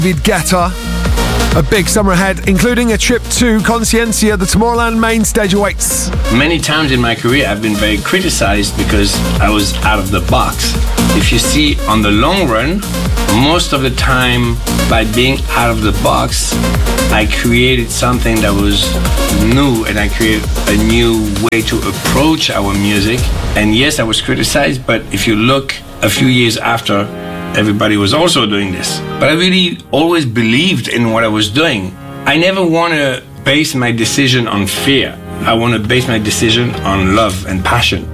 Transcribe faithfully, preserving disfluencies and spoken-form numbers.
David Guetta. A big summer ahead, including a trip to Consciencia. The Tomorrowland main stage awaits. Many times in my career, I've been very criticized because I was out of the box. If you see, on the long run, most of the time, by being out of the box, I created something that was new, and I created a new way to approach our music. And yes, I was criticized, but if you look a few years after, everybody was also doing this. But I really always believed in what I was doing. I never want to base my decision on fear. I want to base my decision on love and passion.